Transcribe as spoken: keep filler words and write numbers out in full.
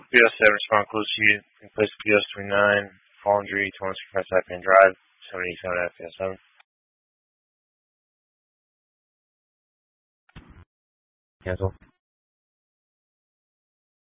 P O seven, respond close to you. Replace P O twenty-nine, fall injury, twenty press Saipan Drive, seventy-seven at P O seven. Cancel.